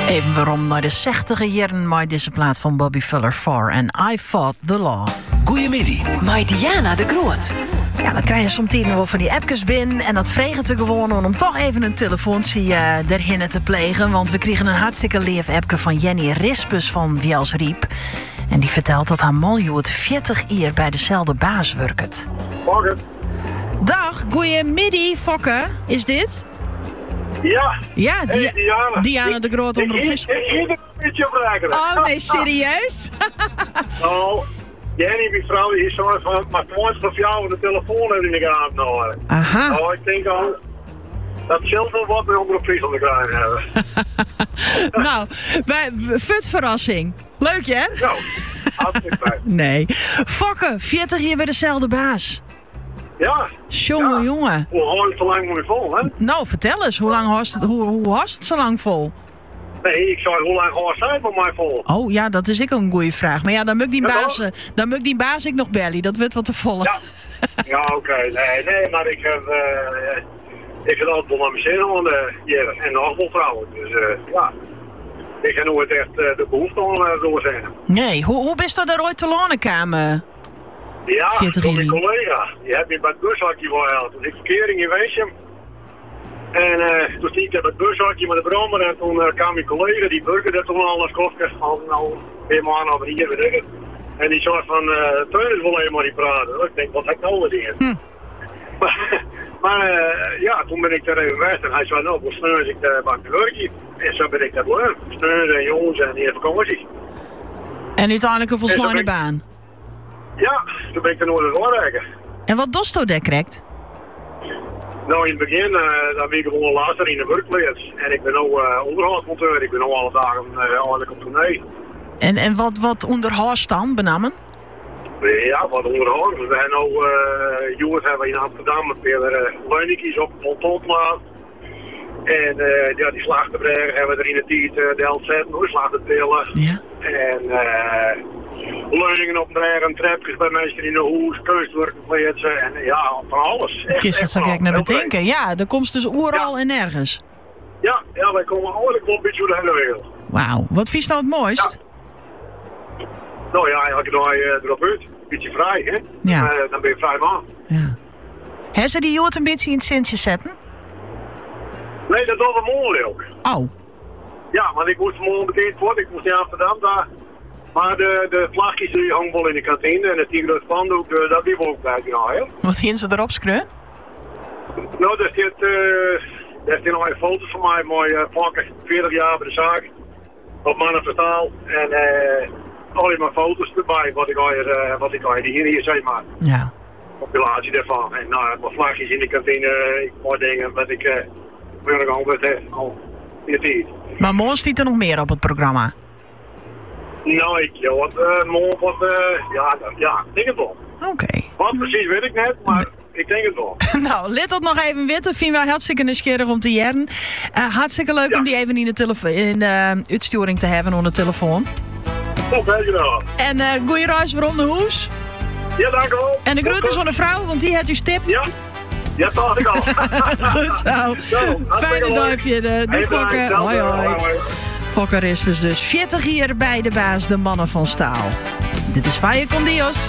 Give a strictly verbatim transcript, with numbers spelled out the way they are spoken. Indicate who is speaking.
Speaker 1: Even waarom naar de zestige jaren met deze plaat van Bobby Fuller Four en I Fought the Law.
Speaker 2: Goeiemiddag.
Speaker 3: Met Diana de Groot.
Speaker 1: Ja, we krijgen soms nog wel van die appjes binnen en dat vregen te gewoon om toch even een telefoontje uh, erhinnen te plegen. Want we kregen een hartstikke lief appje van Jenny Rispus van Wielsriep. En die vertelt dat haar man het veertig jaar bij dezelfde baas werkt.
Speaker 4: Morgen.
Speaker 1: Dag, goeiemiddag, Fokke, is dit?
Speaker 4: Ja.
Speaker 1: Ja, Di-
Speaker 4: hey, Diana.
Speaker 1: Diana de Groot onder
Speaker 4: Ik
Speaker 1: de
Speaker 4: ik- ik ging er een beetje op rekenen.
Speaker 1: Oh nee, serieus?
Speaker 4: Nou, Jenny, mijn vrouw, die is zo van, maar twintig of jou de telefoon in de gaten houden.
Speaker 1: Aha.
Speaker 4: Nou, ik denk al dat zelf wel wat met onder de Friesland te krijgen hebben.
Speaker 1: Nou, wij, fut verrassing. Leuk, hè?
Speaker 4: Nou, hartstikke fijn.
Speaker 1: Nee. Fokke, veertig jaar bij dezelfde baas.
Speaker 4: Ja.
Speaker 1: Jongen,
Speaker 4: Ja.
Speaker 1: jongen.
Speaker 4: Hoe hou je zo lang moet je vol, hè?
Speaker 1: Nou, vertel eens, hoe lang hast het, hoe, hoe hast het zo lang vol?
Speaker 4: Nee, ik zei, hoe lang gewoon zijn voor mij vol?
Speaker 1: Oh ja, dat is ik ook een goede vraag. Maar ja, dan moet die
Speaker 4: Ja,
Speaker 1: baas, eh, dan moet die baas ik nog belly. Dat wordt wat te volle.
Speaker 4: Ja. Ja, oké. Nee, nee, maar ik heb, uh, ik heb altijd wel naar mijn zin aan de hier en nog wel trouwens. Dus uh, ja, ik heb nooit echt uh, de behoefte aan uh, doorzien.
Speaker 1: Nee, hoe, hoe bist er ooit te lonen kamen?
Speaker 4: Ja,
Speaker 1: veertig
Speaker 4: door mijn
Speaker 1: juli.
Speaker 4: collega. Die heb je bij het bushakje gehaald. Toen ik verkering in Weesjem. En uh, toen zie ik het bushakje met de brommer en toen uh, kwam mijn collega, die burgerde toen al als koffer van nou, weer maar over hier, weet ik het. En die zei van, uh, Teun is wel helemaal niet praten. Ik denk, wat heb ik nou weer dingen?
Speaker 1: Hm.
Speaker 4: Maar, maar uh, ja, toen ben ik daar even weg en hij zei, nou, hoe snel is ik uh, bij mijn werkje? En zo ben ik dat leuk. Snel en jongens en die vakantie.
Speaker 1: En uiteindelijk een
Speaker 4: En
Speaker 1: volslaande
Speaker 4: dan ben ik-
Speaker 1: baan.
Speaker 4: Ja, toen ben ik er nooit eens doorrijden.
Speaker 1: En wat dost u daar krijgt?
Speaker 4: Nou, in het begin, uh, dan ben ik gewoon later in de werkplaats. En ik ben nu uh, onderhoudsmonteur. Ik ben nu alle dagen uh, eigenlijk op tournee.
Speaker 1: En, en wat, wat onderhoud dan, benamen?
Speaker 4: Ja, wat onderhoud. We zijn nu, uh, jongens hebben in Amsterdam met weer uh, leuningjes op Pontotlaat. En uh, ja, die slachtenbrengen hebben we er in de tijd uh, de L Z, hoe slachtentillen.
Speaker 1: Ja.
Speaker 4: En uh, leuningen opbrengen, trapjes bij mensen in de hoes, kunstwerkplaatsen en ja, van alles. Echt,
Speaker 1: Kist het
Speaker 4: echt
Speaker 1: zo
Speaker 4: van
Speaker 1: gek naar
Speaker 4: alles. Heel
Speaker 1: bedenken. Ja, dat komt dus overal en nergens.
Speaker 4: Ja, ja, wij komen eigenlijk wel een beetje door de hele wereld.
Speaker 1: Wauw, wat vies nou het mooist?
Speaker 4: Nou ja, eigenlijk dan je uh, erop uit. Beetje vrij, hè?
Speaker 1: Ja.
Speaker 4: Uh, dan ben je vrij man.
Speaker 1: Ja. Hebben ze die jood een beetje in het centje zetten?
Speaker 4: Nee, dat was wel mooi ook.
Speaker 1: Oh.
Speaker 4: Ja, want ik moest morgen meteen voort. Ik moest in Amsterdam daar. Maar de, de vlagjes die hangen wel in de kantine en het tigre spandoek, uh, dat die we ook bij nou, hè?
Speaker 1: Wat vinden ze erop, Screun?
Speaker 4: Nou, daar zit, uh, daar zit nog een foto's van mij, mooi uh, pakken, veertig jaar bij de zaak. Op Manifestaal. En uh, alleen maar foto's erbij, wat ik al hier, uh, wat ik al hier, hier zeg maar.
Speaker 1: Ja.
Speaker 4: Compilatie daarvan. En nou, wat vlagjes in de kantine, ik mooi dingen, wat ik, uh, wil ik al met uh, al in de tijd.
Speaker 1: Maar morgen stiet er nog meer op het programma.
Speaker 4: Nou, ik, ja, wat, uh, morgen wat, uh, ja, dat- ja, ik denk het wel.
Speaker 1: Oké.
Speaker 4: Wat precies weet ik net, maar ik denk het wel.
Speaker 1: Nou, let dat nog even weten. Vinden wij hartstikke nieuwsgierig om te jaren. Uh, hartstikke leuk
Speaker 4: Ja.
Speaker 1: om die even in de, telefo- in de uitsturing te hebben onder de telefoon.
Speaker 4: Top, hè, gedaan.
Speaker 1: En uh, goeie reis weer om de hoes.
Speaker 4: Ja, dank u wel.
Speaker 1: En de groeten van de vrouw, want die heeft u stipt.
Speaker 4: Ja, ja, dat dacht ik al.
Speaker 1: Goed zo.
Speaker 4: Zo, hartstikke
Speaker 1: Fijne
Speaker 4: leuk.
Speaker 1: duifje. De, de
Speaker 4: Hey,
Speaker 1: Fokke.
Speaker 4: bedankt.
Speaker 1: Hoi hoi.
Speaker 4: hoi.
Speaker 1: Fokker is dus veertig hier bij de baas, de mannen van staal. Dit is Valle con Dios.